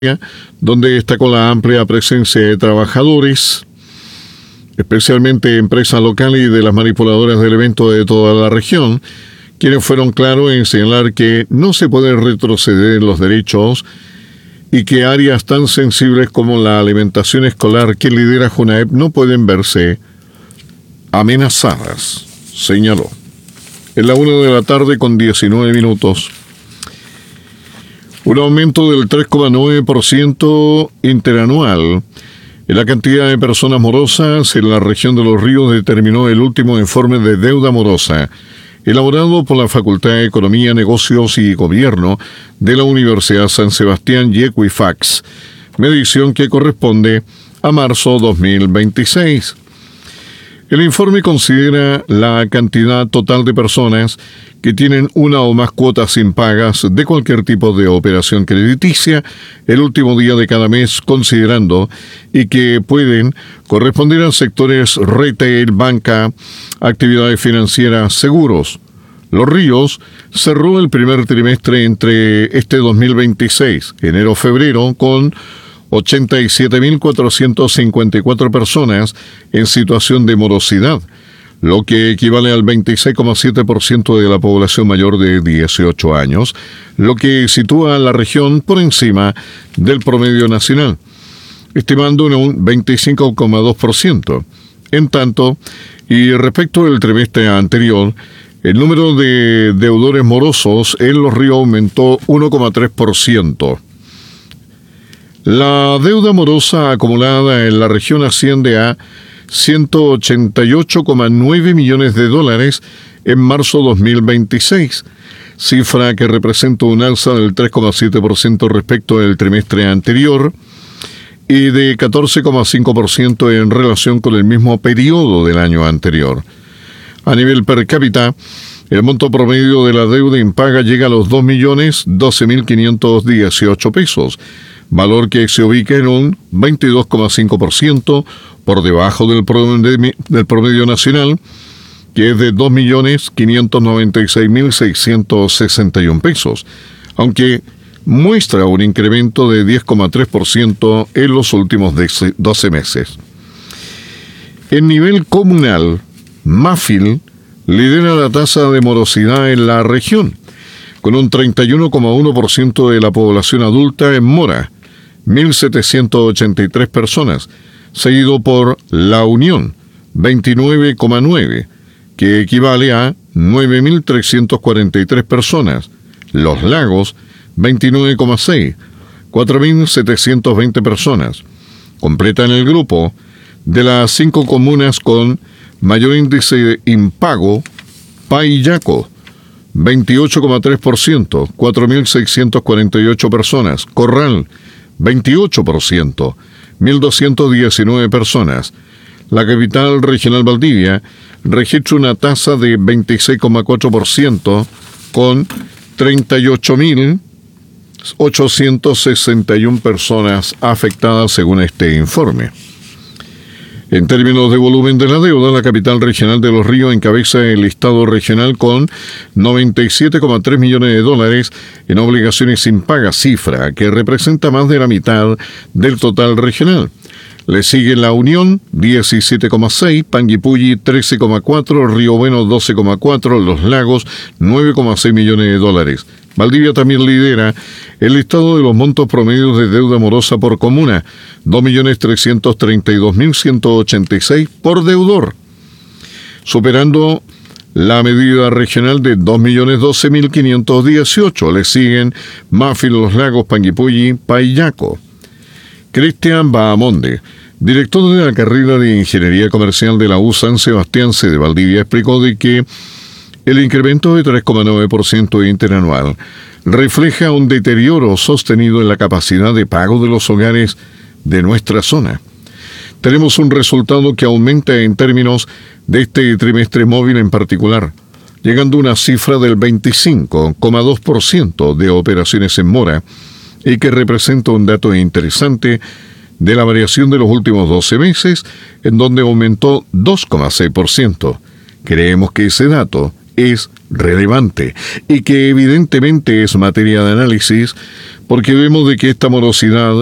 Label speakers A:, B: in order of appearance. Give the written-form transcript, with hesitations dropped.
A: donde destacó la amplia presencia de trabajadores, especialmente empresas locales y de las manipuladoras del evento de toda la región, quienes fueron claros en señalar que no se puede retroceder en los derechos y que áreas tan sensibles como la alimentación escolar que lidera Junaep no pueden verse amenazadas, señaló. En la 1:19 p.m, un aumento del 3,9% interanual en la cantidad de personas morosas en la región de Los Ríos determinó el último informe de deuda morosa elaborado por la Facultad de Economía, Negocios y Gobierno de la Universidad San Sebastián y Equifax, medición que corresponde a marzo 2026. El informe considera la cantidad total de personas que tienen una o más cuotas impagas de cualquier tipo de operación crediticia el último día de cada mes, considerando y que pueden corresponder a sectores retail, banca, actividades financieras, seguros. Los Ríos cerró el primer trimestre entre este 2026, enero-febrero, con 87.454 personas en situación de morosidad, lo que equivale al 26,7% de la población mayor de 18 años, lo que sitúa a la región por encima del promedio nacional, estimando en un 25,2%. En tanto, y respecto del trimestre anterior, el número de deudores morosos en Los Ríos aumentó 1,3%. La deuda morosa acumulada en la región asciende a 188,9 millones de dólares en marzo 2026, cifra que representa un alza del 3,7% respecto del trimestre anterior y de 14,5% en relación con el mismo periodo del año anterior. A nivel per cápita, el monto promedio de la deuda impaga llega a los 2.012.518 pesos, valor que se ubica en un 22,5% por debajo del promedio nacional, que es de 2.596.661 pesos, aunque muestra un incremento de 10,3% en los últimos 12 meses. En nivel comunal, Mafil lidera la tasa de morosidad en la región, con un 31,1% de la población adulta en mora, 1.783 personas, seguido por La Unión, 29,9%, que equivale a 9.343 personas, Los Lagos, 29,6%, 4.720 personas. Completan el grupo de las 5 comunas con mayor índice de impago, Paillaco, 28,3%, 4.648 personas, Corral, 28%, 1.219 personas. La capital regional Valdivia registra una tasa de 26,4% con 38.861 personas afectadas según este informe. En términos de volumen de la deuda, la capital regional de Los Ríos encabeza el listado regional con 97,3 millones de dólares en obligaciones impagas, cifra que representa más de la mitad del total regional. Le sigue La Unión, 17,6, Panguipulli, 13,4, Río Bueno, 12,4, Los Lagos, 9,6 millones de dólares. Valdivia también lidera el listado de los montos promedios de deuda morosa por comuna, 2.332.186 por deudor, superando la medida regional de 2.012.518. Le siguen Mafil, Los Lagos, Panguipulli, Paillaco. Cristian Bahamonde, director de la carrera de Ingeniería Comercial de la U San Sebastián de Valdivia, explicó de que el incremento de 3,9% interanual refleja un deterioro sostenido en la capacidad de pago de los hogares de nuestra zona. Tenemos un resultado que aumenta en términos de este trimestre móvil en particular, llegando a una cifra del 25,2% de operaciones en mora y que representa un dato interesante de la variación de los últimos 12 meses, en donde aumentó 2,6%. Creemos que ese dato es relevante y que evidentemente es materia de análisis porque vemos de que esta morosidad